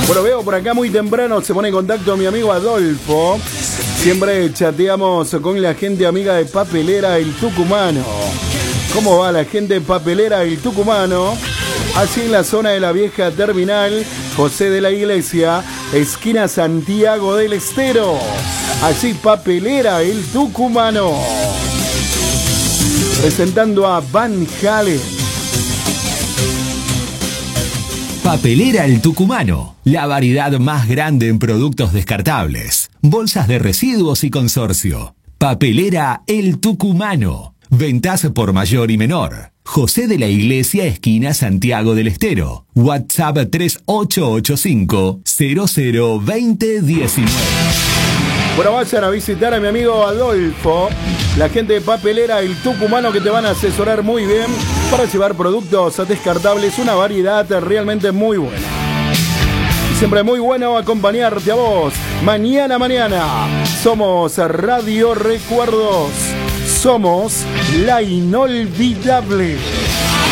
Bueno, veo por acá muy temprano se pone en contacto mi amigo Adolfo. Siempre chateamos con la gente amiga de Papelera El Tucumano. ¿Cómo va la gente Papelera El Tucumano? Así en la zona de la vieja terminal José de la Iglesia, esquina Santiago del Estero. Así Papelera El Tucumano. Presentando a Van Halen. Papelera El Tucumano, la variedad más grande en productos descartables, bolsas de residuos y consorcio. Papelera El Tucumano, ventas por mayor y menor. José de la Iglesia, esquina Santiago del Estero. WhatsApp 3885-002019. Bueno, vayan a visitar a mi amigo Adolfo, la gente de Papelera El Tucumano, que te van a asesorar muy bien para llevar productos descartables, una variedad realmente muy buena. Y siempre muy bueno acompañarte a vos. Mañana, somos Radio Recuerdos. Somos la inolvidable.